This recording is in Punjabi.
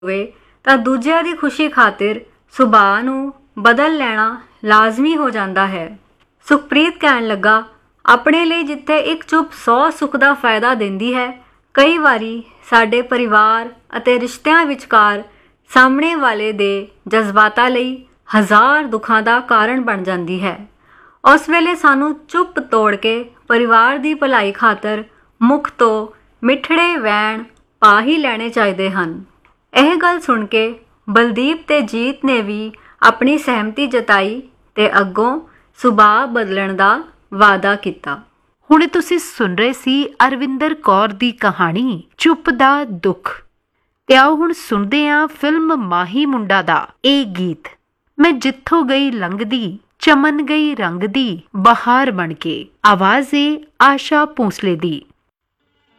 ਹੋਵੇ ਤਾਂ ਦੂਜਿਆਂ ਦੀ ਖੁਸ਼ੀ ਖਾਤਰ ਸੁਭਾਅ ਨੂੰ ਬਦਲ ਲੈਣਾ ਲਾਜ਼ਮੀ ਹੋ ਜਾਂਦਾ ਹੈ। ਸੁਖਪ੍ਰੀਤ ਕਹਿਣ ਲੱਗਾ, ਆਪਣੇ ਲਈ ਜਿੱਥੇ ਇੱਕ ਚੁੱਪ 100 ਸੁੱਖ ਦਾ ਫਾਇਦਾ ਦਿੰਦੀ ਹੈ, ਕਈ ਵਾਰੀ ਸਾਡੇ ਪਰਿਵਾਰ ਅਤੇ ਰਿਸ਼ਤਿਆਂ ਵਿਚਕਾਰ ਸਾਹਮਣੇ ਵਾਲੇ ਦੇ ਜਜ਼ਬਾਤਾਂ ਲਈ 1000 ਦੁੱਖਾਂ ਦਾ ਕਾਰਨ ਬਣ ਜਾਂਦੀ ਹੈ। ਉਸ ਵੇਲੇ ਸਾਨੂੰ ਚੁੱਪ ਤੋੜ ਕੇ ਪਰਿਵਾਰ ਦੀ ਭਲਾਈ ਖਾਤਰ ਮੁਖ ਤੋਂ ਮਿੱਠੜੇ ਵੈਣ ਪਾ ਹੀ ਲੈਣੇ ਚਾਹੀਦੇ ਹਨ। ਇਹ ਗੱਲ ਸੁਣ ਕੇ ਬਲਦੀਪ ਤੇ ਜੀਤ ਨੇ ਵੀ ਆਪਣੀ ਸਹਿਮਤੀ ਜਤਾਈ ਤੇ ਅੱਗੋਂ ਸੁਭਾਅ ਬਦਲਣ ਦਾ ਵਾਅਦਾ ਕੀਤਾ। ਹੁਣ ਤੁਸੀਂ ਸੁਣ ਰਹੇ ਸੀ ਅਰਵਿੰਦਰ ਕੌਰ ਦੀ ਕਹਾਣੀ ਚੁੱਪ ਦਾ ਦੁੱਖ। ਤੇ ਆਓ ਹੁਣ ਸੁਣਦੇ ਹਾਂ ਫਿਲਮ ਮਾਹੀ ਮੁੰਡਾ ਦਾ ਇਹ ਗੀਤ। ਮੈਂ ਜਿੱਥੋਂ ਗਈ ਲੰਘਦੀ ਚਮਨ ਗਈ ਰੰਗ ਦੀ ਬਹਾਰ ਬਣ ਕੇ। ਆਵਾਜ਼ ਏ ਆਸ਼ਾ ਭੋਸਲੇ ਦੀ।